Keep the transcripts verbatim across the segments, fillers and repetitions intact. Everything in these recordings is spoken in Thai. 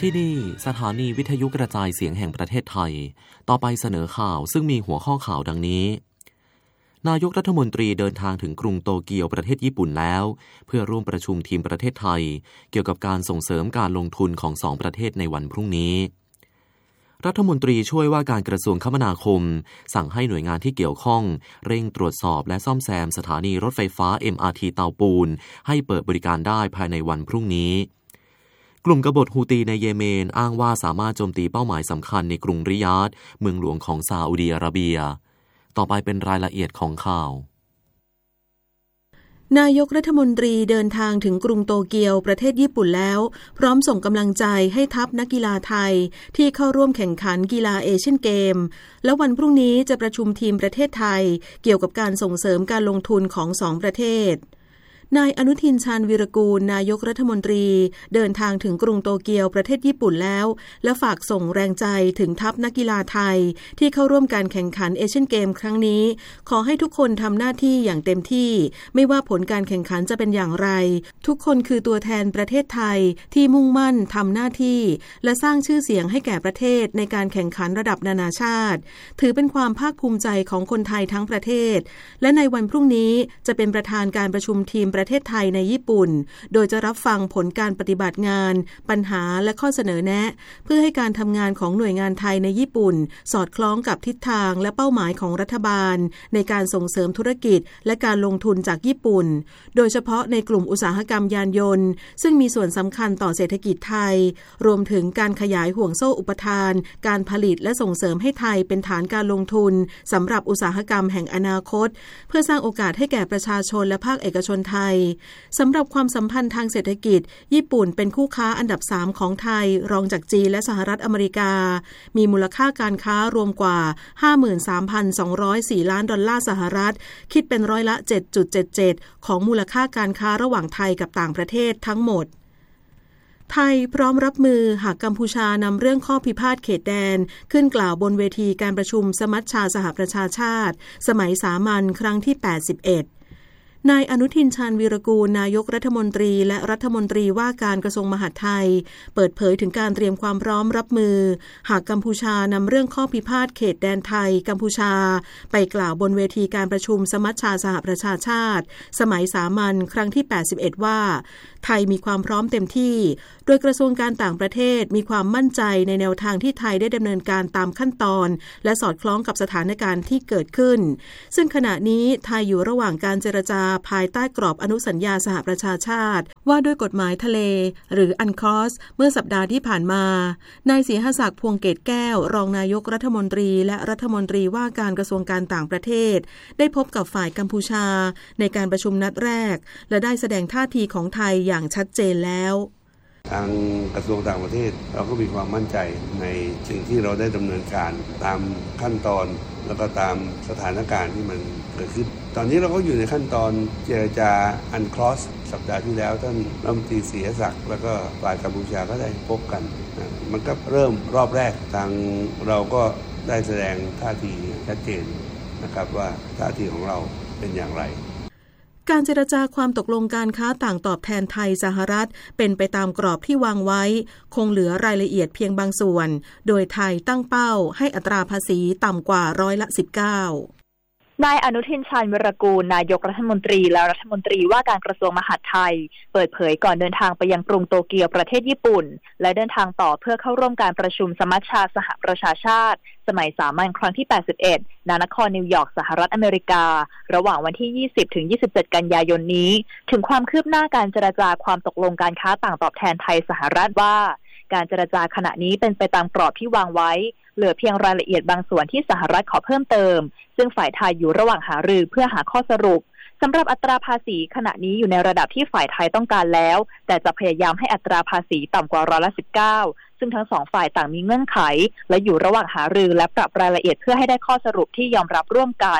ที่นี่สถานีวิทยุกระจายเสียงแห่งประเทศไทยต่อไปเสนอข่าวซึ่งมีหัวข้อข่าวดังนี้นายกรัฐมนตรีเดินทางถึงกรุงโตเกียวประเทศญี่ปุ่นแล้วเพื่อร่วมประชุมทีมประเทศไทยเกี่ยวกับการส่งเสริมการลงทุนของสองประเทศในวันพรุ่งนี้รัฐมนตรีช่วยว่าการกระทรวงคมนาคมสั่งให้หน่วยงานที่เกี่ยวข้องเร่งตรวจสอบและซ่อมแซมสถานีรถไฟฟ้า เอ็ม อาร์ ที เตาปูนให้เปิดบริการได้ภายในวันพรุ่งนี้กลุ่มกบฏฮูตีในเยเมนอ้างว่าสามารถโจมตีเป้าหมายสำคัญในกรุงริยาดเมืองหลวงของซาอุดิอาระเบียต่อไปเป็นรายละเอียดของข่าวนายกรัฐมนตรีเดินทางถึงกรุงโตเกียวประเทศญี่ปุ่นแล้วพร้อมส่งกำลังใจให้ทัพนักกีฬาไทยที่เข้าร่วมแข่งขันกีฬาเอเชียนเกมและวันพรุ่งนี้จะประชุมทีมประเทศไทยเกี่ยวกับการส่งเสริมการลงทุนของสองประเทศนายอนุทินชาญวีรกูลนายกรัฐมนตรีเดินทางถึงกรุงโตเกียวประเทศญี่ปุ่นแล้วและฝากส่งแรงใจถึงทัพนักกีฬาไทยที่เข้าร่วมการแข่งขันเอเชียนเกมครั้งนี้ขอให้ทุกคนทำหน้าที่อย่างเต็มที่ไม่ว่าผลการแข่งขันจะเป็นอย่างไรทุกคนคือตัวแทนประเทศไทยที่มุ่งมั่นทำหน้าที่และสร้างชื่อเสียงให้แก่ประเทศในการแข่งขันระดับนานาชาติถือเป็นความภาคภูมิใจของคนไทยทั้งประเทศและในวันพรุ่งนี้จะเป็นประธานการประชุมทีมประเทศไทยในญี่ปุ่นโดยจะรับฟังผลการปฏิบัติงานปัญหาและข้อเสนอแนะเพื่อให้การทำงานของหน่วยงานไทยในญี่ปุ่นสอดคล้องกับทิศทางและเป้าหมายของรัฐบาลในการส่งเสริมธุรกิจและการลงทุนจากญี่ปุ่นโดยเฉพาะในกลุ่มอุตสาหกรรมยานยนต์ซึ่งมีส่วนสำคัญต่อเศรษฐกิจไทยรวมถึงการขยายห่วงโซ่อุปทานการผลิตและส่งเสริมให้ไทยเป็นฐานการลงทุนสำหรับอุตสาหกรรมแห่งอนาคตเพื่อสร้างโอกาสให้แก่ประชาชนและภาคเอกชนไทยสำหรับความสัมพันธ์ทางเศรษฐกิจญี่ปุ่นเป็นคู่ค้าอันดับสามของไทยรองจากจีนและสหรัฐอเมริกามีมูลค่าการค้ารวมกว่า ห้าหมื่นสามพันสองร้อยสี่ ล้านดอลลาร์สหรัฐคิดเป็นร้อยละ เจ็ดจุดเจ็ดเจ็ด ของมูลค่าการค้าระหว่างไทยกับต่างประเทศทั้งหมดไทยพร้อมรับมือหากกัมพูชานำเรื่องข้อพิพาทเขตแดนขึ้นกล่าวบนเวทีการประชุมสมัชชาสหประชาชาติสมัยสามัญครั้งที่แปดสิบเอ็ดนายอนุทินชาญวีรกูลนายกรัฐมนตรีและรัฐมนตรีว่าการกระทรวงมหาดไทยเปิดเผยถึงการเตรียมความพร้อมรับมือหากกัมพูชานำเรื่องข้อพิพาทเขตแดนไทยกัมพูชาไปกล่าวบนเวทีการประชุมสมัชชาสหประชาชาติสมัยสามัญครั้งที่แปดสิบเอ็ดว่าไทยมีความพร้อมเต็มที่โดยกระทรวงการต่างประเทศมีความมั่นใจในแนวทางที่ไทยได้ดำเนินการตามขั้นตอนและสอดคล้องกับสถานการณ์ที่เกิดขึ้นซึ่งขณะนี้ไทยอยู่ระหว่างการเจรจาภายใต้กรอบอนุสัญญาสหประชาชาติว่าด้วยกฎหมายทะเลหรืออันคลอสเมื่อสัปดาห์ที่ผ่านมานายศรีหศักดิ์พวงเกตแก้วรองนายกรัฐมนตรีและรัฐมนตรีว่าการกระทรวงการต่างประเทศได้พบกับฝ่ายกัมพูชาในการประชุมนัดแรกและได้แสดงท่าทีของไทยอย่างชัดเจนแล้วทางกระทรวงต่างประเทศเราก็มีความมั่นใจในสิ่งที่เราได้ดำเนินการตามขั้นตอนแล้วก็ตามสถานการณ์ที่มันเกิดขึ้นตอนนี้เราก็อยู่ในขั้นตอนเจรจาอันคลอสสัปดาห์ที่แล้วท่านรัฐมนตรีศรีหศักดิ์แล้วก็ฝ่ายกัมพูชาก็ได้พบกันมันก็เริ่มรอบแรกทางเราก็ได้แสดงท่าทีชัดเจนนะครับว่าท่าทีของเราเป็นอย่างไรการเจรจาความตกลงการค้าต่างตอบแทนไทยสหรัฐเป็นไปตามกรอบที่วางไว้คงเหลือรายละเอียดเพียงบางส่วนโดยไทยตั้งเป้าให้อัตราภาษีต่ำกว่าร้อยละสิบเก้านายอนุทินชาญวีรกูลนายกรัฐมนตรีและรัฐมนตรีว่าการกระทรวงมหาดไทยเปิดเผยก่อนเดินทางไปยังกรุงโตเกียวประเทศญี่ปุ่นและเดินทางต่อเพื่อเข้าร่วมการประชุมสมัชชาสหประชาชาติสมัยสามัญครั้งที่แปดสิบเอ็ดณนครนิวยอร์กสหรัฐอเมริการะหว่างวันที่ยี่สิบถึงยี่สิบเจ็ดกันยายนนี้ถึงความคืบหน้าการเจรจาความตกลงการค้าต่างตอบแทนไทยสหรัฐว่าการเจรจาขณะนี้เป็นไปตามกรอบที่วางไว้เหลือเพียงรายละเอียดบางส่วนที่สหรัฐขอเพิ่มเติมซึ่งฝ่ายไทยอยู่ระหว่างหารือเพื่อหาข้อสรุปสำหรับอัตราภาษีขณะนี้อยู่ในระดับที่ฝ่ายไทยต้องการแล้วแต่จะพยายามให้อัตราภาษีต่ำกว่าร้อยละสิบเก้าซึ่งทั้งสองฝ่ายต่างมีเงื่อนไขและอยู่ระหว่างหารือและปรับรายละเอียดเพื่อให้ได้ข้อสรุปที่ยอมรับร่วมกัน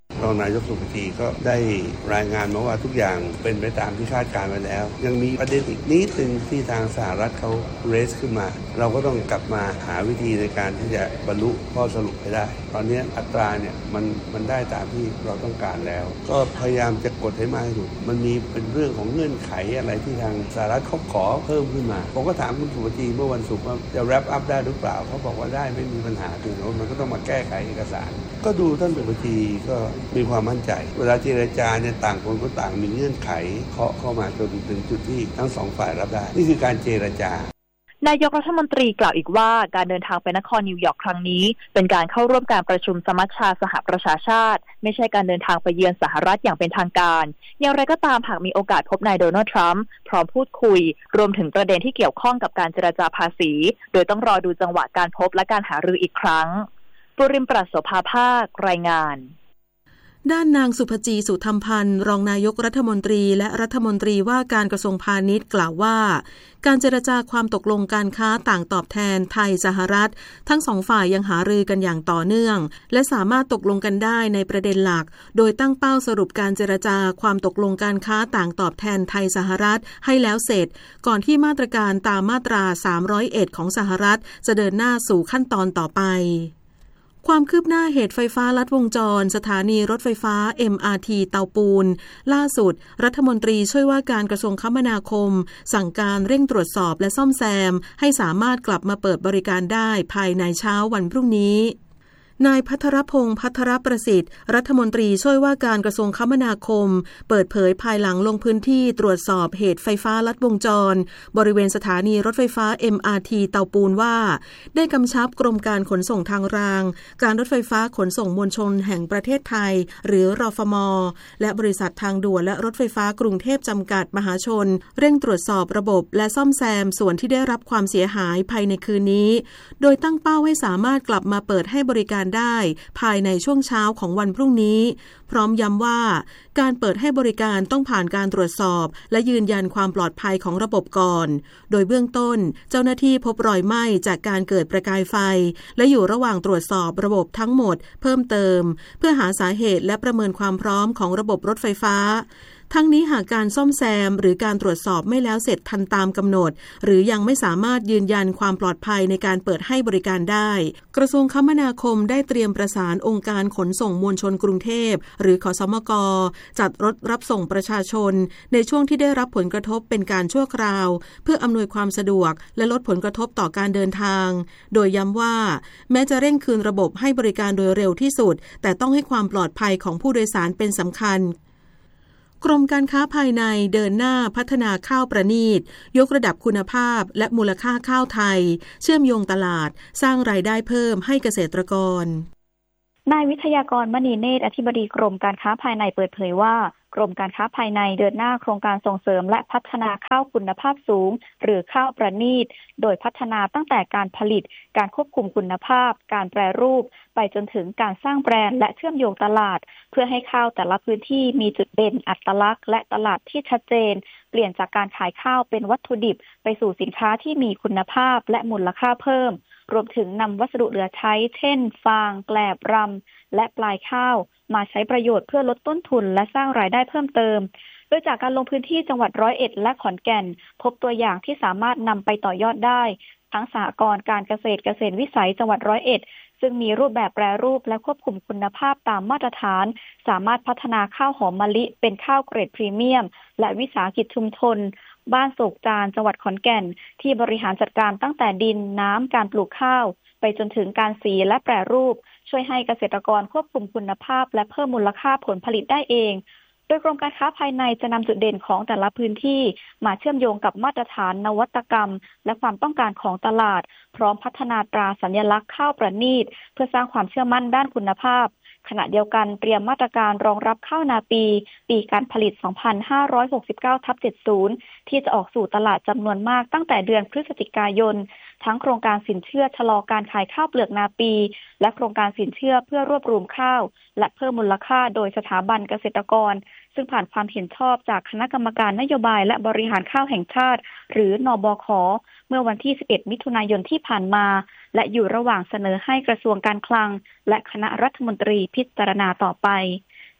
รองนายกสุภจีก็ได้รายงานมาว่าทุกอย่างเป็นไปตามที่คาดการณ์ไว้แล้วยังมีประเด็นอีกนิดนึงที่ทางสหรัฐเขาเรสขึ้นมาเราก็ต้องกลับมาหาวิธีในการที่จะบรรลุข้อสรุปให้ได้ตอนนี้อัตราเนี่ยมันมันได้ตามที่เราต้องการแล้วก็พยายามจะกดให้มากที่สุดมันมีเป็นเรื่องของเงื่อนไขอะไรที่ทางสหรัฐเขาขอเพิ่มขึ้นมาผมก็ถามคุณสุภจีเมื่อวันศุกร์ว่าจะ wrap up ได้หรือเปล่าเขาบอกว่าได้ไม่มีปัญหาถึงว่ามันก็ต้องมาแก้ไขเอกสารก็ดูท่านสุภจีก็มีความมั่นใจเวลาเจรจาเนี่ยต่างคนก็ต่างมีเงื่อนไขเคาะเข้ามาจนถึงจุดที่ทั้งสองฝ่ายรับได้นี่คือการเจรจานายกรัฐมนตรีกล่าวอีกว่าการเดินทางไปนครนิวยอร์กครั้งนี้เป็นการเข้าร่วมการประชุมสมัชชาสหประชาชาติไม่ใช่การเดินทางไปเยือนสหรัฐอย่างเป็นทางการอย่างไรก็ตามหากมีโอกาสพบนายโดนัลด์ทรัมป์พร้อมพูดคุยรวมถึงประเด็นที่เกี่ยวข้องกับการเจรจาภาษีโดยต้องรอดูจังหวะการพบและการหารืออีกครั้งปุริมปรัชโสภาภาครายงานด้านนางสุภจี สุธรรมพันธ์รองนายกรัฐมนตรีและรัฐมนตรีว่าการกระทรวงพาณิชย์กล่าวว่าการเจรจาความตกลงการค้าต่างตอบแทนไทยสหรัฐทั้งสองฝ่ายยังหารือกันอย่างต่อเนื่องและสามารถตกลงกันได้ในประเด็นหลักโดยตั้งเป้าสรุปการเจรจาความตกลงการค้าต่างตอบแทนไทยสหรัฐให้แล้วเสร็จก่อนที่มาตรการตามมาตราสามร้อยเอ็ดของสหรัฐจะเดินหน้าสู่ขั้นตอนต่อไปความคืบหน้าเหตุไฟฟ้าลัดวงจรสถานีรถไฟฟ้า เอ็ม อาร์ ที เตาปูนล่าสุดรัฐมนตรีช่วยว่าการกระทรวงคมนาคมสั่งการเร่งตรวจสอบและซ่อมแซมให้สามารถกลับมาเปิดบริการได้ภายในเช้าวันพรุ่งนี้นายภัทรพงษ์ภัทรประสิทธิ์รัฐมนตรีช่วยว่าการกระทรวงคมนาคมเปิดเผยภายหลังลงพื้นที่ตรวจสอบเหตุไฟฟ้าลัดวงจรบริเวณสถานีรถไฟฟ้า เอ็ม อาร์ ที เตาปูนว่าได้กำชับกรมการขนส่งทางรางการรถไฟฟ้าขนส่งมวลชนแห่งประเทศไทยหรือรฟม.และบริษัททางด่วนและรถไฟฟ้ากรุงเทพจำกัดมหาชนเร่งตรวจสอบระบบและซ่อมแซมส่วนที่ได้รับความเสียหายภายในคืนนี้โดยตั้งเป้าให้สามารถกลับมาเปิดให้บริการได้ภายในช่วงเช้าของวันพรุ่งนี้พร้อมย้ำว่าการเปิดให้บริการต้องผ่านการตรวจสอบและยืนยันความปลอดภัยของระบบก่อนโดยเบื้องต้นเจ้าหน้าที่พบรอยไหม้จากการเกิดประกายไฟและอยู่ระหว่างตรวจสอบระบบทั้งหมดเพิ่มเติมเพื่อหาสาเหตุและประเมินความพร้อมของระบบรถไฟฟ้าทั้งนี้หากการซ่อมแซมหรือการตรวจสอบไม่แล้วเสร็จทันตามกำหนดหรือยังไม่สามารถยืนยันความปลอดภัยในการเปิดให้บริการได้กระทรวงคมนาคมได้เตรียมประสานองค์การขนส่งมวลชนกรุงเทพหรือขสมกจัดรถรับส่งประชาชนในช่วงที่ได้รับผลกระทบเป็นการชั่วคราวเพื่ออำนวยความสะดวกและลดผลกระทบต่อการเดินทางโดยย้ำว่าแม้จะเร่งคืนระบบให้บริการโดยเร็วที่สุดแต่ต้องให้ความปลอดภัยของผู้โดยสารเป็นสำคัญกรมการค้าภายในเดินหน้าพัฒนาข้าวประณีตยกระดับคุณภาพและมูลค่าข้าวไทยเชื่อมโยงตลาดสร้างรายได้เพิ่มให้เกษตรกรนายวิทยากรมณีเนตรอธิบดีกรมการค้าภายในเปิดเผยว่ากรมการค้าภายในเดินหน้าโครงการส่งเสริมและพัฒนาข้าวคุณภาพสูงหรือข้าวประณีตโดยพัฒนาตั้งแต่การผลิตการควบคุมคุณภาพการแปรรูปไปจนถึงการสร้างแบรนด์และเชื่อมโยงตลาดเพื่อให้ข้าวแต่ละพื้นที่มีจุดเด่นอัตลักษณ์และตลาดที่ชัดเจนเปลี่ยนจากการขายข้าวเป็นวัตถุดิบไปสู่สินค้าที่มีคุณภาพและมูลค่าเพิ่มรวมถึงนำวัสดุเหลือใช้เช่นฟางแกลบรำและปลายข้าวมาใช้ประโยชน์เพื่อลดต้นทุนและสร้างรายได้เพิ่มเติมโดยจากการลงพื้นที่จังหวัดร้อยเอ็ดและขอนแก่นพบตัวอย่างที่สามารถนำไปต่อยอดได้ทั้งสหกรณ์การเกษตรเกษตรวิสัยจังหวัดร้อยเอ็ดซึ่งมีรูปแบบแปรรูปและควบคุมคุณภาพตามมาตรฐานสามารถพัฒนาข้าวหอมมะลิเป็นข้าวเกรดพรีเมียมและวิสาหกิจชุมชนบ้านโศกจานจังหวัดขอนแก่นที่บริหารจัดการตั้งแต่ดินน้ำการปลูกข้าวไปจนถึงการสีและแปรรูปช่วยให้เกษตรกรควบคุมคุณภาพและเพิ่มมูลค่าผลผลิตได้เองโดยกรมการค้าภายในจะนำจุดเด่นของแต่ละพื้นที่มาเชื่อมโยงกับมาตรฐานนวัตกรรมและความต้องการของตลาดพร้อมพัฒนาตราสัญลักษณ์ข้าวประณีตเพื่อสร้างความเชื่อมั่นด้านคุณภาพขณะเดียวกันเตรียมมาตรการรองรับข้าวนาปีปีการผลิต สองพันห้าร้อยหกสิบเก้า ทับ เจ็ดสิบ ที่จะออกสู่ตลาดจำนวนมากตั้งแต่เดือนพฤศจิกายนทั้งโครงการสินเชื่อชะลอการขายข้าวเปลือกนาปีและโครงการสินเชื่อเพื่อรวบรวมข้าวและเพิ่มมูลค่าโดยสถาบันเกษตรกรซึ่งผ่านความเห็นชอบจากคณะกรรมการนโยบายและบริหารข้าวแห่งชาติหรือนบข.เมื่อวันที่สิบเอ็ดมิถุนายนที่ผ่านมาและอยู่ระหว่างเสนอให้กระทรวงการคลังและคณะรัฐมนตรีพิจารณาต่อไป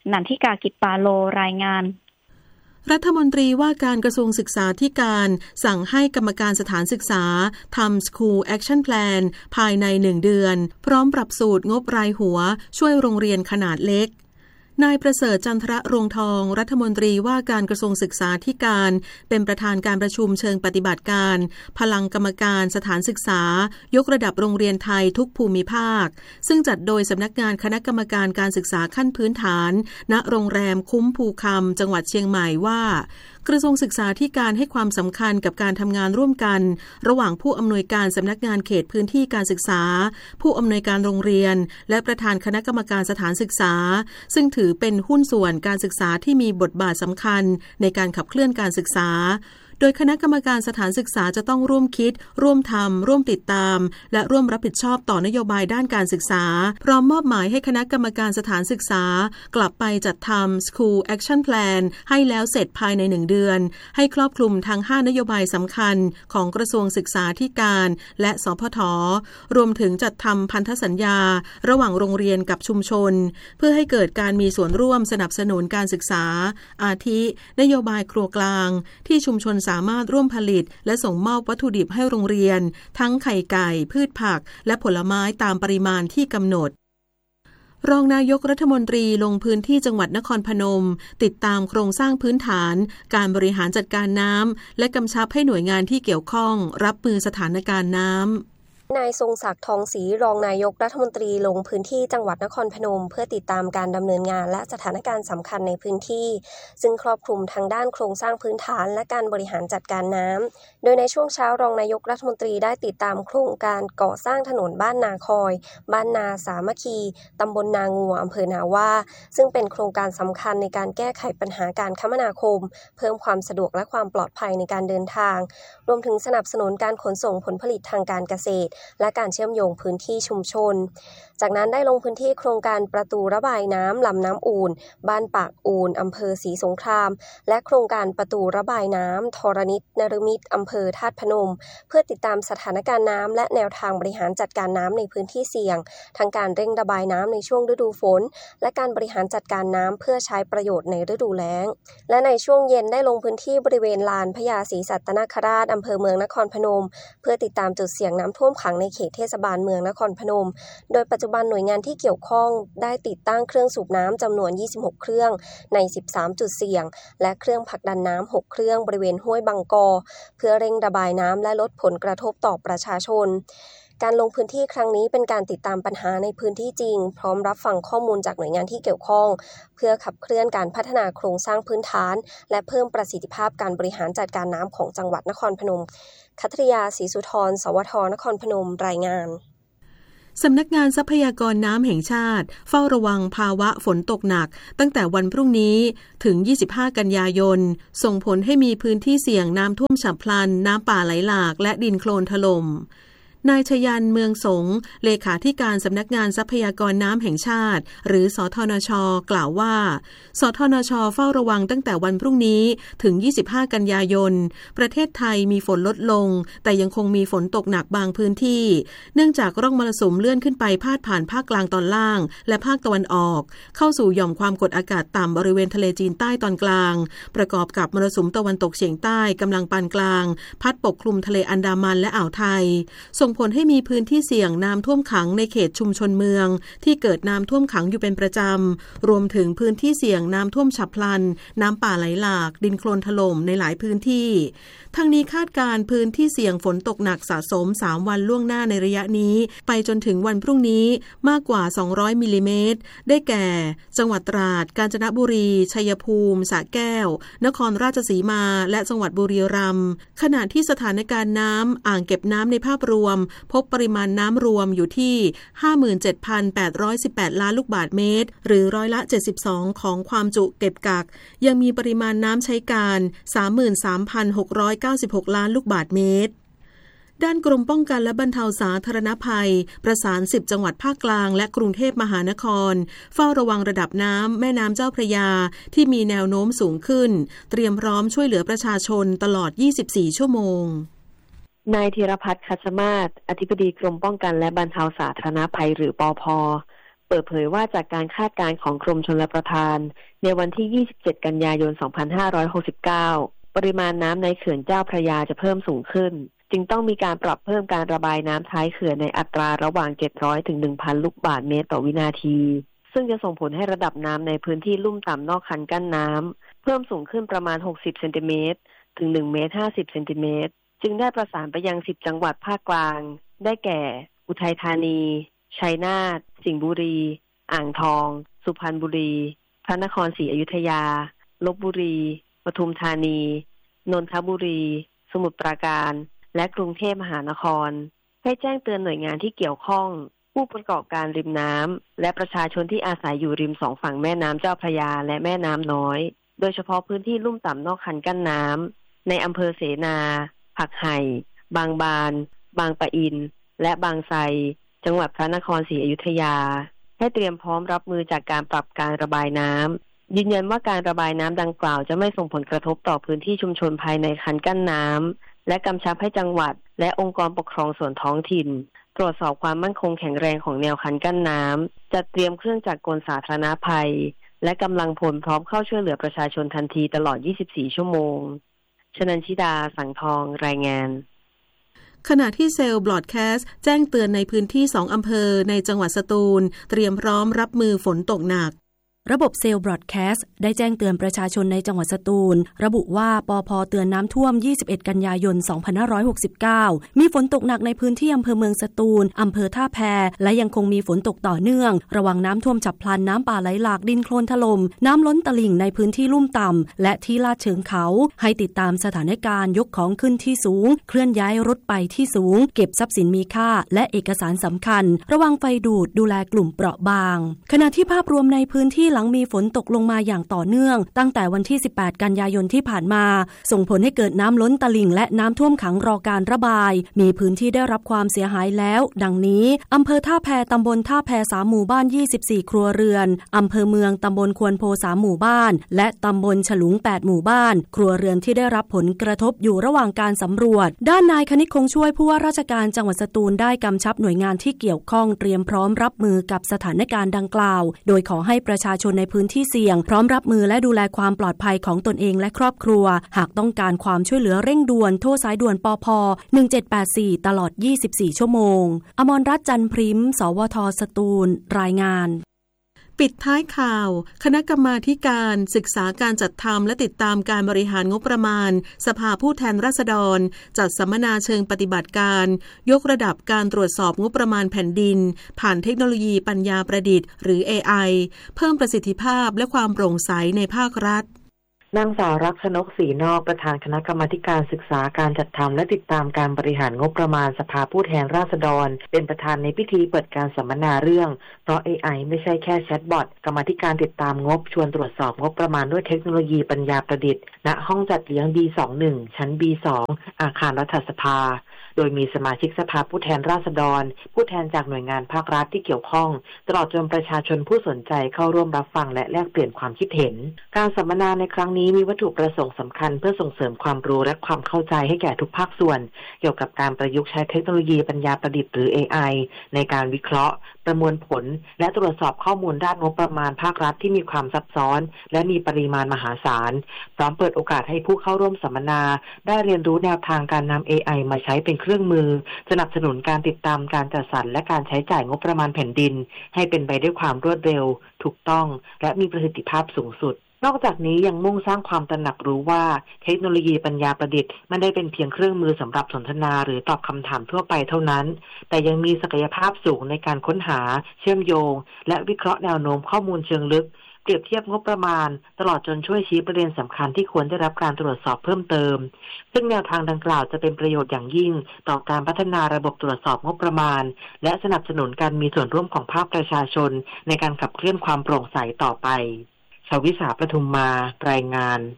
นันทิกากิจปาโลรายงานรัฐมนตรีว่าการกระทรวงศึกษาธิการสั่งให้กรรมการสถานศึกษาทำ School Action Plan ภายในหนึ่งเดือนพร้อมปรับสูตรงบรายหัวช่วยโรงเรียนขนาดเล็กนายประเสริฐจันทรรวงศ์ทองรัฐมนตรีว่าการกระทรวงศึกษาธิการเป็นประธานการประชุมเชิงปฏิบัติการพลังกรรมการสถานศึกษายกระดับโรงเรียนไทยทุกภูมิภาคซึ่งจัดโดยสำนักงานคณะกรรมการการศึกษาขั้นพื้นฐานณโรงแรมคุ้มภูคำจังหวัดเชียงใหม่ว่ากระทรวงศึกษาธิการให้ความสำคัญกับการทำงานร่วมกันระหว่างผู้อำนวยการสำนักงานเขตพื้นที่การศึกษาผู้อำนวยการโรงเรียนและประธานคณะกรรมการสถานศึกษาซึ่งถือเป็นหุ้นส่วนการศึกษาที่มีบทบาทสำคัญในการขับเคลื่อนการศึกษาโดยคณะกรรมการสถานศึกษาจะต้องร่วมคิดร่วมทำร่วมติดตามและร่วมรับผิดชอบต่อนโยบายด้านการศึกษาพร้อมมอบหมายให้คณะกรรมการสถานศึกษากลับไปจัดทำ School Action Plan ให้แล้วเสร็จภายในหนึ่งเดือนให้ครอบคลุมทั้งห้านโยบายสำคัญของกระทรวงศึกษาธิการและสพท.รวมถึงจัดทำพันธสัญญาระหว่างโรงเรียนกับชุมชนเพื่อให้เกิดการมีส่วนร่วมสนับสนุนการศึกษาอาทินโยบายครัวกลางที่ชุมชนสามารถร่วมผลิตและส่งมอบวัตถุดิบให้โรงเรียนทั้งไข่ไก่พืชผักและผลไม้ตามปริมาณที่กำหนดรองนายกรัฐมนตรีลงพื้นที่จังหวัดนครพนมติดตามโครงสร้างพื้นฐานการบริหารจัดการน้ำและกำชับให้หน่วยงานที่เกี่ยวข้องรับมือสถานการณ์น้ำนายทรงศักดิ์ทองศรีรองนายกรัฐมนตรีลงพื้นที่จังหวัดนครพนมเพื่อติดตามการดำเนินงานและสถานการณ์สำคัญในพื้นที่ซึ่งครอบคลุมทางด้านโครงสร้างพื้นฐานและการบริหารจัดการน้ำโดยในช่วงเช้ารองนายกรัฐมนตรีได้ติดตามโครงการก่อสร้างถนนบ้านนาคอยบ้านนาสามัคคีตำบลนางัวอำเภอนาว่าซึ่งเป็นโครงการสำคัญในการแก้ไขปัญหาการคมนาคมเพิ่มความสะดวกและความปลอดภัยในการเดินทางรวมถึงสนับสนุนการขนส่งผลผลิตทางการเกษตรและการเชื่อมโยงพื้นที่ชุมชนจากนั้นได้ลงพื้นที่โครงการประตูระบายน้ำลำน้ำอู่นบ้านปากอู่นอำเภอศรีสงครามและโครงการประตูระบายน้ำธรณิตนฤมิตอำเภอธาตุพนมเพื่อติดตามสถานการณ์น้ำและแนวทางบริหารจัดการน้ำในพื้นที่เสี่ยงทั้งการเร่งระบายน้ำในช่วงฤดูฝนและการบริหารจัดการน้ำเพื่อใช้ประโยชน์ในฤดูแล้งและในช่วงเย็นได้ลงพื้นที่บริเวณลานพญาศรีสัตนคราชอำเภอเมืองนครพนมเพื่อติดตามจุดเสี่ยงน้ำท่วมขังในเขตเทศบาลเมืองนครพนมโดยปัจจุบันหน่วยงานที่เกี่ยวข้องได้ติดตั้งเครื่องสูบน้ำจำนวนยี่สิบหกเครื่องในสิบสามจุดเสี่ยงและเครื่องผลักดันน้ำหกเครื่องบริเวณห้วยบางกอเพื่อเร่งระบายน้ำและลดผลกระทบต่อประชาชนการลงพื้นที่ครั้งนี้เป็นการติดตามปัญหาในพื้นที่จริงพร้อมรับฟังข้อมูลจากหน่วยงานที่เกี่ยวข้องเพื่อขับเคลื่อนการพัฒนาโครงสร้างพื้นฐานและเพิ่มประสิทธิภาพการบริหารจัดการน้ำของจังหวัดนครพนมคัทริยาศรีสุธรสวทนครพนมรายงานสำนักงานทรัพยากรน้ำแห่งชาติเฝ้าระวังภาวะฝนตกหนักตั้งแต่วันพรุ่งนี้ถึงยี่สิบห้ากันยายนส่งผลให้มีพื้นที่เสี่ยงน้ำท่วมฉับพลันน้ำป่าไหลหลากและดินโคลนถล่มนายชยันเมืองสงเลขาธิการสำนักงานทรัพยากรน้ำแห่งชาติหรือสทนช.กล่าวว่าสทนช.เฝ้าระวังตั้งแต่วันพรุ่งนี้ถึงยี่สิบห้ากันยายนประเทศไทยมีฝนลดลงแต่ยังคงมีฝนตกหนักบางพื้นที่เนื่องจากร่องมรสุมเลื่อนขึ้นไปพาดผ่านภาคกลางตอนล่างและภาคตะวันออกเข้าสู่หย่อมความกดอากาศต่ำบริเวณทะเลจีนใต้ตอนกลางประกอบกับมรสุมตะวันตกเฉียงใต้กำลังปานกลางพัดปกคลุมทะเลอันดามันและอ่าวไทยส่งผลให้มีพื้นที่เสี่ยงน้ำท่วมขังในเขตชุมชนเมืองที่เกิดน้ำท่วมขังอยู่เป็นประจำรวมถึงพื้นที่เสี่ยงน้ำท่วมฉับพลันน้ำป่าไหลหลากดินโคลนถล่มในหลายพื้นที่ทั้งนี้คาดการพื้นที่เสี่ยงฝนตกหนักสะสมสามวันล่วงหน้าในระยะนี้ไปจนถึงวันพรุ่งนี้มากกว่าสองร้อยมิลลิเมตรได้แก่จังหวัดตราดกาญจนบุรีชัยภูมิสระแก้วนครราชสีมาและจังหวัดบุรีรัมย์ขณะที่สถานการณ์น้ำอ่างเก็บน้ำในภาพรวมพบปริมาณน้ำรวมอยู่ที่ ห้าหมื่นเจ็ดพันแปดร้อยสิบแปด ล้านลูกบาศก์เมตรหรือร้อยละเจ็ดสิบสองของความจุเก็บกักยังมีปริมาณน้ำใช้การ สามหมื่นสามพันหกร้อยเก้าสิบหก ล้านลูกบาศก์เมตรด้านกรมป้องกันและบรรเทาสาธารณภัยประสานสิบจังหวัดภาคกลางและกรุงเทพมหานครเฝ้าระวังระดับน้ำแม่น้ำเจ้าพระยาที่มีแนวโน้มสูงขึ้นเตรียมพร้อมช่วยเหลือประชาชนตลอดยี่สิบสี่ชั่วโมงนายธีรพัฒน์คัชมาศอธิบดีกรมป้องกันและบรรเทาสาธารณภัยหรือปภ.เเปิดเผยว่าจากการคาดการณ์ของกรมชลประทานในวันที่ยี่สิบเจ็ดกันยายนสองพันห้าร้อยหกสิบเก้าปริมาณน้ำในเขื่อนเจ้าพระยาจะเพิ่มสูงขึ้นจึงต้องมีการปรับเพิ่มการระบายน้ำท้ายเขื่อนในอัตราระหว่างเจ็ดร้อยถึง หนึ่งพัน ลูกบาศก์เมตรต่อวินาทีซึ่งจะส่งผลให้ระดับน้ำในพื้นที่ลุ่มต่ำนอกคันกั้นน้ำเพิ่มสูงขึ้นประมาณหกสิบเซนติเมตรถึงหนึ่งเมตรห้าสิบเซนติเมตรจึงได้ประสานไปยังสิบจังหวัดภาคกลางได้แก่อุทัยธานีชัยนาทสิงห์บุรีอ่างทองสุพรรณบุรีพระนครศรีอยุธยาลพบุรีปทุมธานีนนทบุรีสมุทรปราการและกรุงเทพมหานครให้แจ้งเตือนหน่วยงานที่เกี่ยวข้องผู้ประกอบการริมน้ำและประชาชนที่อาศัยอยู่ริมสองฝั่งแม่น้ำเจ้าพระยาและแม่น้ำน้อยโดยเฉพาะพื้นที่ลุ่มต่ำนอกคันกั้นน้ำในอำเภอเสนาผักไห่บางบานบางปะอินและบางไทรจังหวัดพระนครศรีอยุธยาให้เตรียมพร้อมรับมือจากการปรับการระบายน้ำยืนยันว่าการระบายน้ำดังกล่าวจะไม่ส่งผลกระทบต่อพื้นที่ชุมชนภายในคันกั้นน้ำและกำชับให้จังหวัดและองค์กรปกครองส่วนท้องถิ่นตรวจสอบความมั่นคงแข็งแรงของแนวคันกั้นน้ำจัดเตรียมเครื่องจักรกลสาธารณภัยและกำลังพลพร้อมเข้าช่วยเหลือประชาชนทันทีตลอดยี่สิบสี่ชั่วโมงชนันชิดาสังทองรายงานขณะที่เซลล์บลอดแคสต์แจ้งเตือนในพื้นที่สองอำเภอในจังหวัดสตูลเตรียมพร้อมรับมือฝนตกหนักระบบเซลล์บรอดแคสต์ได้แจ้งเตือนประชาชนในจังหวัดสตูลระบุว่าปภ.เตือนน้ำท่วมยี่สิบเอ็ดกันยายนสองพันห้าร้อยหกสิบเก้ามีฝนตกหนักในพื้นที่อำเภอเมืองสตูลอำเภอท่าแพและยังคงมีฝนตกต่อเนื่องระวังน้ำท่วมฉับพลันน้ำป่าไหลหลากดินโคลนถล่มน้ำล้นตลิ่งในพื้นที่ลุ่มต่ำและที่ลาดเชิงเขาให้ติดตามสถานการณ์ยกของขึ้นที่สูงเคลื่อนย้ายรถไปที่สูงเก็บทรัพย์สินมีค่าและเอกสารสำคัญระวังไฟดูดดูแลกลุ่มเปราะบางขณะที่ภาพรวมในพื้นที่หลังมีฝนตกลงมาอย่างต่อเนื่องตั้งแต่วันที่สิบแปดกันยายนที่ผ่านมาส่งผลให้เกิดน้ำล้นตลิ่งและน้ำท่วมขังรอการระบายมีพื้นที่ได้รับความเสียหายแล้วดังนี้อำเภอท่าแพตำบลท่าแพสามหมู่บ้านยี่สิบสี่ครัวเรือนอำเภอเมืองตำบลควนโพสามหมู่บ้านและตำบลฉลุงแปดหมู่บ้านครัวเรือนที่ได้รับผลกระทบอยู่ระหว่างการสำรวจด้านนายคณิตคงช่วยผู้ว่าราชการจังหวัดสตูลได้กำชับหน่วยงานที่เกี่ยวข้องเตรียมพร้อมรับมือกับสถานการณ์ดังกล่าวโดยขอให้ประชาชนในพื้นที่เสี่ยงพร้อมรับมือและดูแลความปลอดภัยของตนเองและครอบครัวหากต้องการความช่วยเหลือเร่งด่วนโทรสายด่วนปภหนึ่งเจ็ดแปดสี่ตลอดยี่สิบสี่ชั่วโมงอมรรัตน์จันทร์พริมสวทสตูลรายงานปิดท้ายข่าวคณะกรรมาธิการศึกษาการจัดทำและติดตามการบริหารงบประมาณสภาผู้แทนราษฎรจัดสัมมนาเชิงปฏิบัติการยกระดับการตรวจสอบงบประมาณแผ่นดินผ่านเทคโนโลยีปัญญาประดิษฐ์หรือ เอ ไอ เพิ่มประสิทธิภาพและความโปร่งใสในภาครัฐนางสาวรักชนกศรีนอกประธานคณะกรรมาการศึกษาการจัดทำและติดตามการบริหารงบประมาณสภาผู้แทนราษฎรเป็นประธานในพิธีเปิดการสัมมนาเรื่องเพราะ เอ ไอ ไม่ใช่แค่แชทบอทกรรมาการติดตามงบชวนตรวจสอบงบประมาณด้วยเทคโนโลยีปัญญาประดิษฐ์ณห้องจัดเลี้ยง บี ยี่สิบเอ็ด ชั้น บี สอง อาคารรัฐสภาโดยมีสมาชิกสภาผู้แทนราษฎรผู้แทนจากหน่วยงานภาครัฐที่เกี่ยวข้องตลอดจนประชาชนผู้สนใจเข้าร่วมรับฟังและแลกเปลี่ยนความคิดเห็นการสัมมนาในครั้งนี้มีวัตถุประสงค์สำคัญเพื่อส่งเสริมความรู้และความเข้าใจให้แก่ทุกภาคส่วนเกี่ยวกับการประยุกต์ใช้เทคโนโลยีปัญญาประดิษฐ์หรือ เอ ไอ ในการวิเคราะห์ประมวลผลและตรวจสอบข้อมูลด้านงบประมาณภาครัฐที่มีความซับซ้อนและมีปริมาณมหาศาลพร้อมเปิดโอกาสให้ผู้เข้าร่วมสัมมนาได้เรียนรู้แนวทางการนำ เอ ไอ มาใช้เป็นเครื่องมือสนับสนุนการติดตามการจัดสรรและการใช้จ่ายงบประมาณแผ่นดินให้เป็นไปด้วยความรวดเร็วถูกต้องและมีประสิทธิภาพสูงสุดนอกจากนี้ยังมุ่งสร้างความตระหนักรู้ว่าเทคโนโลยีปัญญาประดิษฐ์ไม่ได้เป็นเพียงเครื่องมือสำหรับสนทนาหรือตอบคำถามทั่วไปเท่านั้นแต่ยังมีศักยภาพสูงในการค้นหาเชื่อมโยงและวิเคราะห์แนวโน้มข้อมูลเชิงลึกเปรียบเทียบงบประมาณตลอดจนช่วยชี้ประเด็นสำคัญที่ควรได้รับการตรวจสอบเพิ่มเติมซึ่งแนวทางดังกล่าวจะเป็นประโยชน์อย่างยิ่งต่อการพัฒนาระบบตรวจสอบงบประมาณและสนับสนุนการมีส่วนร่วมของภาคประชาชนในการขับเคลื่อนความโปร่งใสต่อไปชวิสาประทุมมารายงาน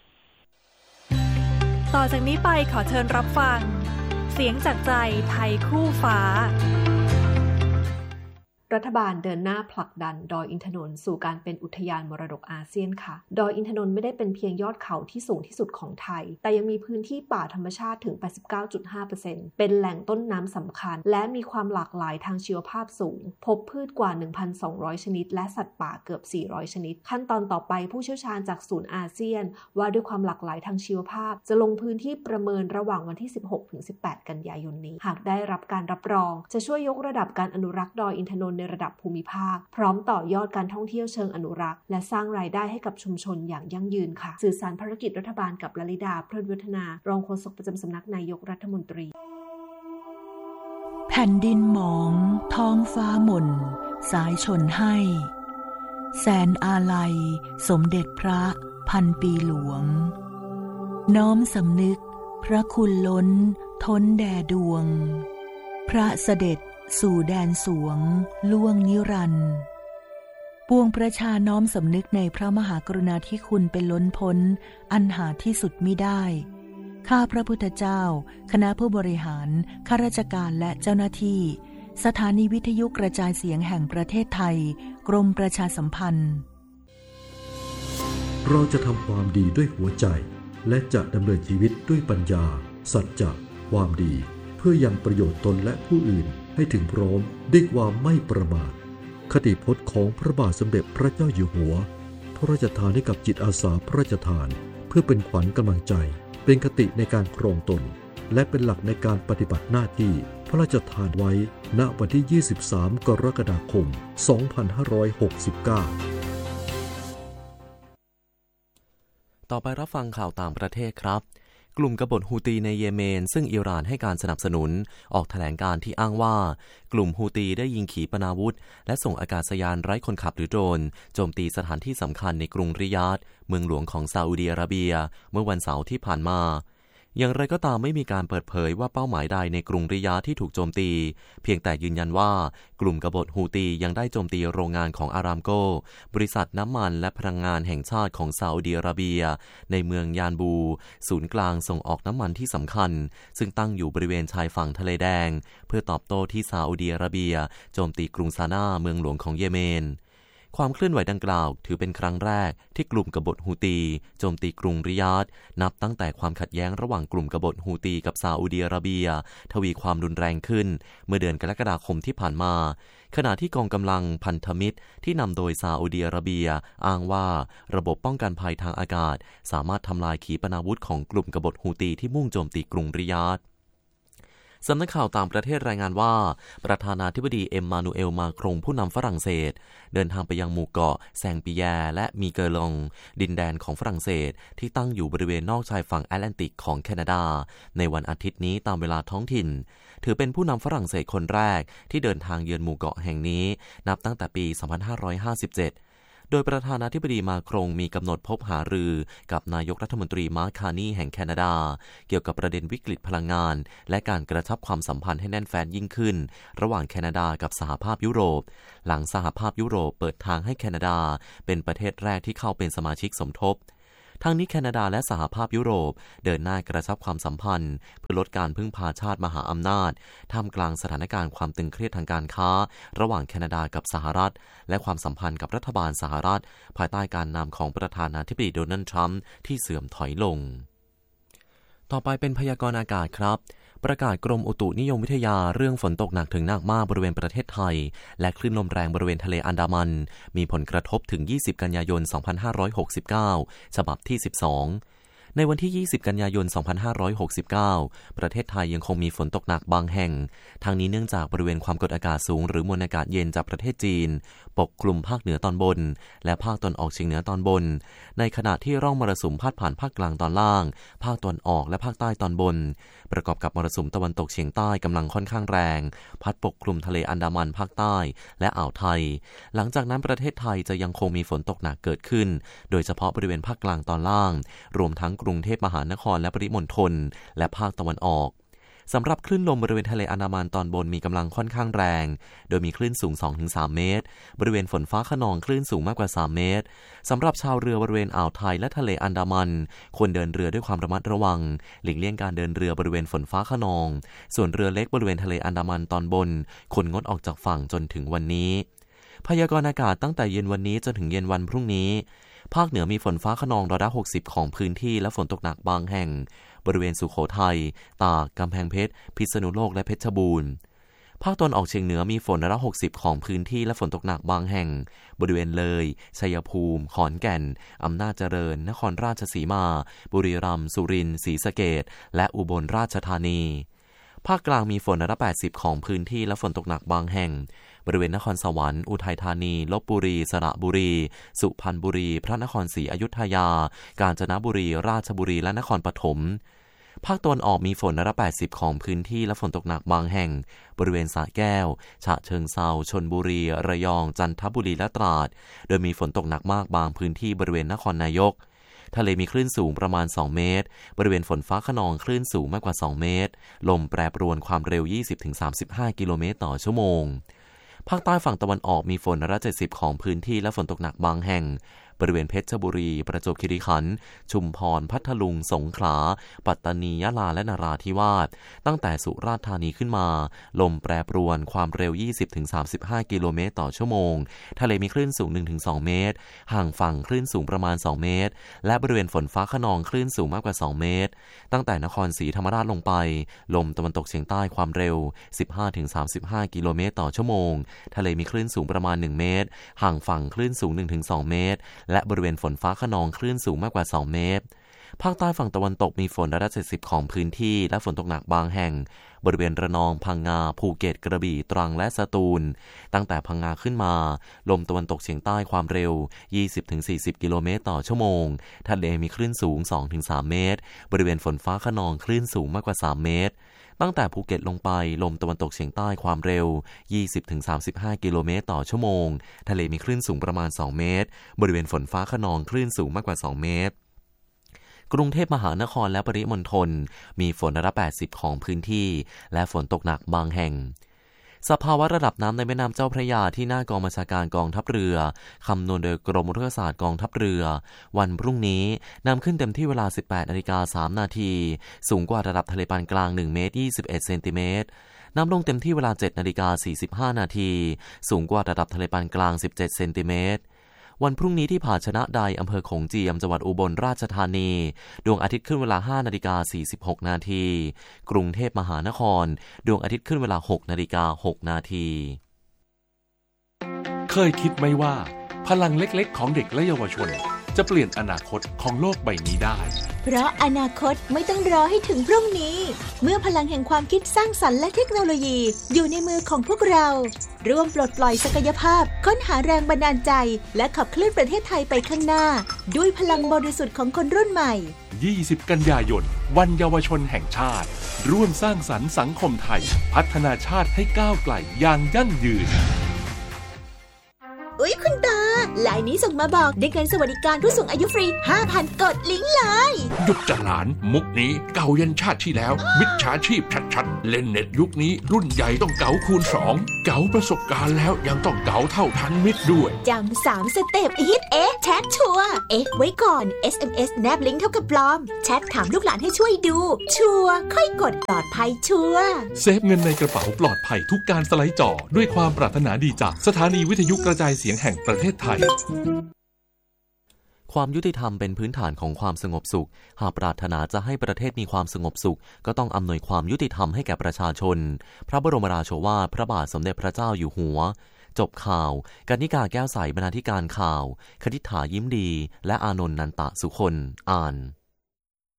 ต่อจากนี้ไปขอเชิญรับฟังเสียงจากใจไทยคู่ฟ้ารัฐบาลเดินหน้าผลักดันดอยอินทนนท์สู่การเป็นอุทยานมรดกอาเซียนค่ะดอยอินทนนท์ไม่ได้เป็นเพียงยอดเขาที่สูงที่สุดของไทยแต่ยังมีพื้นที่ป่าธรรมชาติถึง แปดสิบเก้าจุดห้าเปอร์เซ็นต์ เป็นแหล่งต้นน้ำสำคัญและมีความหลากหลายทางชีวภาพสูงพบพืชกว่า หนึ่งพันสองร้อย ชนิดและสัตว์ป่าเกือบสี่ร้อยชนิดขั้นตอนต่อไปผู้เชี่ยวชาญจากศูนย์อาเซียนว่าด้วยความหลากหลายทางชีวภาพจะลงพื้นที่ประเมินระหว่างวันที่ สิบหกถึงสิบแปด กันยายนนี้หากได้รับการรับรองจะช่วยยกระดับการอนุรักษ์ดอยอินทนนท์ในระดับภูมิภาคพร้อมต่อยอดการท่องเที่ยวเชิงอนุรักษ์และสร้างรายได้ให้กับชุมชนอย่างยั่งยืนค่ะสื่อสารภารกิจรัฐบาลกับลลิดาเพลินวัฒนารองโฆษกประจำสำนักนายกรัฐมนตรีแผ่นดินหมองท้องฟ้าหม่นสายชนให้แสนอาลัยสมเด็จพระพันปีหลวงน้อมสำนึกพระคุณล้นท้นแด่ดวงพระเสด็จสู่แดนสวงล่วงนิรันดร์ปวงประชาน้อมสำนึกในพระมหากรุณาธิคุณเป็นล้นพ้นอันหาที่สุดมิได้ข้าพระพุทธเจ้าคณะผู้บริหารข้าราชการและเจ้าหน้าที่สถานีวิทยุกระจายเสียงแห่งประเทศไทยกรมประชาสัมพันธ์เราจะทำความดีด้วยหัวใจและจะดำเนินชีวิตด้วยปัญญาสัจจะความดีเพื่อยังประโยชน์ตนและผู้อื่นให้ถึงพร้อมด้วยความไม่ประมาทคติพจน์ของพระบาทสมเด็จพระเจ้าอยู่หัวพระราชทานให้กับจิตอาสาพระราชทานเพื่อเป็นขวัญกำลังใจเป็นคติในการครองตนและเป็นหลักในการปฏิบัติหน้าที่พระราชทานไว้ณวันที่ยี่สิบสามกรกฎาคมสองพันห้าร้อยหกสิบเก้าต่อไปรับฟังข่าวต่างประเทศครับกลุ่มกบฏฮูตีในเยเมนซึ่งอิหร่านให้การสนับสนุนออกแถลงการณ์ที่อ้างว่ากลุ่มฮูตีได้ยิงขีปนาวุธและส่งอากาศยานไร้คนขับหรือโดรนโจมตีสถานที่สำคัญในกรุงริยาดเมืองหลวงของซาอุดิอาระเบียเมื่อวันเสาร์ที่ผ่านมาอย่างไรก็ตามไม่มีการเปิดเผยว่าเป้าหมายใดในกรุงริยาดที่ถูกโจมตีเพียงแต่ยืนยันว่ากลุ่มกบฏฮูตียังได้โจมตีโรงงานของอารามโกบริษัทน้ำมันและพลังงานแห่งชาติของซาอุดิอาระเบียในเมืองยานบูศูนย์กลางส่งออกน้ำมันที่สำคัญซึ่งตั้งอยู่บริเวณชายฝั่งทะเลแดงเพื่อตอบโต้ที่ซาอุดิอาระเบียโจมตีกรุงซานาเมืองหลวงของเยเมนความเคลื่อนไหวดังกล่าวถือเป็นครั้งแรกที่กลุ่มกบฏฮูตีโจมตีกรุงริยาดนับตั้งแต่ความขัดแย้งระหว่างกลุ่มกบฏฮูตีกับซาอุดิอาระเบียทวีความรุนแรงขึ้นเมื่อเดือนกรกฎาคมที่ผ่านมาขณะที่กองกำลังพันธมิตรที่นำโดยซาอุดิอาระเบียอ้างว่าระบบป้องกันภัยทางอากาศสามารถทำลายขีปนาวุธของกลุ่มกบฏฮูตีที่มุ่งโจมตีกรุงริยาดสำนักข่าวต่างประเทศรายงานว่าประธานาธิบดีเอ็มมานูเอลมาครงผู้นำฝรั่งเศสเดินทางไปยังหมู่เกาะแซงปิแยร์และมีเกอลองดินแดนของฝรั่งเศสที่ตั้งอยู่บริเวณนอกชายฝั่งแอตแลนติกของแคนาดาในวันอาทิตย์นี้ตามเวลาท้องถิ่นถือเป็นผู้นำฝรั่งเศสคนแรกที่เดินทางเยือนหมู่เกาะแห่งนี้นับตั้งแต่ปีสองพันห้าร้อยห้าสิบเจ็ดโดยประธานาธิบดีมาครงมีกำหนดพบหารือกับนายกรัฐมนตรีมาร์ค คาร์นีแห่งแคนาดาเกี่ยวกับประเด็นวิกฤตพลังงานและการกระชับความสัมพันธ์ให้แน่นแฟ้นยิ่งขึ้นระหว่างแคนาดากับสหภาพยุโรปหลังสหภาพยุโรปเปิดทางให้แคนาดาเป็นประเทศแรกที่เข้าเป็นสมาชิกสมทบทั้งนี้แคนาดาและสหภาพยุโรปเดินหน้ากระชับความสัมพันธ์เพื่อลดการพึ่งพาชาติมหาอำนาจท่ามกลางสถานการณ์ความตึงเครียดทางการค้าระหว่างแคนาดากับสหรัฐและความสัมพันธ์กับรัฐบาลสหรัฐภายใต้การนำของประธานาธิบดีโดนัลด์ทรัมป์ที่เสื่อมถอยลงต่อไปเป็นพยากรณ์อากาศครับประกาศกรมอุตุนิยมวิทยาเรื่องฝนตกหนักถึงหนักมากบริเวณประเทศไทยและคลื่นลมแรงบริเวณทะเลอันดามันมีผลกระทบถึงยี่สิบกันยายนสองพันห้าร้อยหกสิบเก้าฉบับที่สิบสองในวันที่ยี่สิบกันยายนสองพันห้าร้อยหกสิบเก้าประเทศไทยยังคงมีฝนตกหนักบางแห่งทางนี้เนื่องจากบริเวณความกดอากาศสูงหรือมวลอากาศเย็นจากประเทศจีนปกคลุมภาคเหนือตอนบนและภาคตะวันออกเฉียงเหนือตอนบนในขณะที่ร่องมรสุมพาดผ่านภาคกลางตอนล่างภาคตะวันออกและภาคใต้ตอนบนประกอบกับมรสุมตะวันตกเฉียงใต้กำลังค่อนข้างแรงพัดปกคลุมทะเลอันดามันภาคใต้และอ่าวไทยหลังจากนั้นประเทศไทยจะยังคงมีฝนตกหนักเกิดขึ้นโดยเฉพาะบริเวณภาคกลางตอนล่างรวมทั้งกรุงเทพมหานครและปริมณฑลและภาคตะวันออกสำหรับคลื่นลมบริเวณทะเลอันดามันตอนบนมีกำลังค่อนข้างแรงโดยมีคลื่นสูง สองถึงสาม เมตรบริเวณฝนฟ้าคะนองคลื่นสูงมากกว่าสามเมตรสำหรับชาวเรือบริเวณอ่าวไทยและทะเลอันดามันควรเดินเรือด้วยความระมัดระวังหลีกเลี่ยงการเดินเรือบริเวณฝนฟ้าคะนองส่วนเรือเล็กบริเวณทะเลอันดามันตอนบนควรงดออกจากฝั่งจนถึงวันนี้พยากรณ์อากาศตั้งแต่เย็นวันนี้จนถึงเย็นวันพรุ่งนี้ภาคเหนือมีฝนฟ้าคะนองร้อยละหกสิบของพื้นที่และฝนตกหนักบางแห่งบริเวณสุโขทัยตากกำแพงเพชรพิษณุโลกและเพชรบูรณ์ภาคตะวันออกเฉียงเหนือมีฝนร้อยละหกสิบของพื้นที่และฝนตกหนักบางแห่งบริเวณเลยชัยภูมิขอนแก่นอำนาจเจริญนครราชสีมาบุรีรัมย์สุรินทร์ศรีสะเกษและอุบลราชธานีภาคกลางมีฝนร้อยละแปดสิบของพื้นที่และฝนตกหนักบางแห่งบริเวณนครสวรรค์อุทัยธานีลพบุรีสระบุรีสุพรรณบุรีพระนครศรีอยุธยากาญจนบุรีราชบุรีและนครปฐมภาคตะวันออกมีฝนร้อยละแปดสิบของพื้นที่และฝนตกหนักบางแห่งบริเวณสระแก้วฉะเชิงเทราชลบุรีระยองจันทบุรีและตราดโดยมีฝนตกหนักมากบางพื้นที่บริเวณนครนายกทะเลมีคลื่นสูงประมาณสองเมตรบริเวณฝนฟ้าคะนองคลื่นสูงมากกว่าสองเมตรลมแปรปรวนความเร็ว ยี่สิบถึงสามสิบห้า กิโลเมตรต่อชั่วโมงภาคใต้ฝั่งตะวันออกมีฝนร้อยละเจ็ดสิบของพื้นที่และฝนตกหนักบางแห่งบริเวณเพชรบุรีประจวบคีรีขันธ์ชุมพรพัทลุงสงขลาปัตตานียะลาและนราธิวาสตั้งแต่สุราษฎร์ธานีขึ้นมาลมแปรปรวนความเร็ว ยี่สิบถึงสามสิบห้า กิโลเมตรต่อชั่วโมงทะเลมีคลื่นสูง หนึ่งถึงสอง เมตรห่างฝั่งคลื่นสูงประมาณสองเมตรและบริเวณฝนฟ้าคะนองคลื่นสูงมากกว่าสองเมตรตั้งแต่นครศรีธรรมราชลงไปลมตะวันตกเฉียงใต้ความเร็ว สิบห้าถึงสามสิบห้า กิโลเมตรต่อชั่วโมงทะเลมีคลื่นสูงประมาณหนึ่งเมตรห่างฝั่งคลื่นสูง หนึ่งถึงสอง เมตรและบริเวณฝนฟ้าคะนองคลื่นสูงมากกว่าสองเมตรภาคใต้ฝั่งตะวันตกมีฝนร้อยละเจ็ดสิบของพื้นที่และฝนตกหนักบางแห่งบริเวณระนองพังงาภูเก็ตกระบี่ตรังและสตูลตั้งแต่พังงาขึ้นมาลมตะวันตกเฉียงใต้ความเร็ว ยี่สิบถึงสี่สิบ กิโลเมตรต่อชั่วโมงทะเลมีคลื่นสูง สองถึงสาม เมตรบริเวณฝนฟ้าคะนองคลื่นสูงมากกว่าสามเมตรตั้งแต่ภูเก็ตลงไปลมตะวันตกเฉียงใต้ความเร็ว ยี่สิบถึงสามสิบห้า กิโลเมตรต่อชั่วโมงทะเลมีคลื่นสูงประมาณสองเมตรบริเวณฝนฟ้าคะนองคลื่นสูงมากกว่าสองเมตรกรุงเทพมหานครและปริมณฑลมีฝนร้อยละแปดสิบของพื้นที่และฝนตกหนักบางแห่งสภาวะระดับน้ำในแม่น้ำเจ้าพระยาที่หน้ากองบัญชาการกองทัพเรือคำนวณโดยกรมอุทกศาสตร์กองทัพเรือวันพรุ่งนี้นำขึ้นเต็มที่เวลา สิบแปดนาฬิกาสามนาทีสูงกว่าระดับทะเลปานกลางหนึ่งเมตรยี่สิบเอ็ดเซนติเมตรน้ำลงเต็มที่เวลา เจ็ดนาฬิกาสี่สิบห้านาทีสูงกว่าระดับทะเลปานกลางสิบเจ็ดเซนติเมตรวันพรุ่งนี้ที่ผาชนะใดอำเภอโขงเจียมจังหวัดอุบลราชธานีดวงอาทิตย์ขึ้นเวลา ห้านาฬิกาสี่สิบหกนาทีกรุงเทพมหานครดวงอาทิตย์ขึ้นเวลา หกนาฬิกาหกนาทีเคยคิดไหมว่าพลังเล็กๆของเด็กและเยาวชนจะเปลี่ยนอนาคตของโลกใบนี้ได้เพราะอนาคตไม่ต้องรอให้ถึงพรุ่งนี้เมื่อพลังแห่งความคิดสร้างสรรค์และเทคโนโลยีอยู่ในมือของพวกเราร่วมปลดปล่อยศักยภาพค้นหาแรงบันดาลใจและขับเคลื่อนประเทศไทยไปข้างหน้าด้วยพลังบริสุทธิ์ของคนรุ่นใหม่ยี่สิบกันยายนวันเยาวชนแห่งชาติร่วมสร้างสรรค์สังคมไทยพัฒนาชาติให้ก้าวไกลอย่างยั่งยืนอุ๊ยคุณตาไลน์นี้ส่งมาบอกได้เงินสวัสดิการผู้สูงอายุฟรี ห้าพัน กดลิงก์เลยหยุดจะหลานมุกนี้เก่ายันชาติที่แล้วมิจฉาชีพชัดๆเล่นเน็ตยุคนี้รุ่นใหญ่ต้องเก๋าคูณสองเก๋าประสบการณ์แล้วยังต้องเก๋าเท่าทันมิตรด้วยจำสามสเต็ปฮิตเอ๊ะแชทชัวร์เอ๊ะไว้ก่อน เอส เอ็ม เอส แนบลิงก์เท่ากับปลอมแชทถามลูกหลานให้ช่วยดูชัวร์ค่อยกดปลอดภัยชัวร์เซฟเงินในกระเป๋าปลอดภัยทุกการสไลด์จอด้วยความปรารถนาดีจากสถานีวิทยุกระจายเสียงแห่งประเทศไทยความยุติธรรมเป็นพื้นฐานของความสงบสุขหากปรารถนาจะให้ประเทศมีความสงบสุขก็ต้องอำนวยความยุติธรรมให้แก่ประชาชนพระบรมราโชวาทพระบาทสมเด็จพระเจ้าอยู่หัวจบข่าวกนิกาแก้วใสบรรณาธิการข่าวคณิษฐายิ้มดีและอานนท์นันตะสุคนอ่าน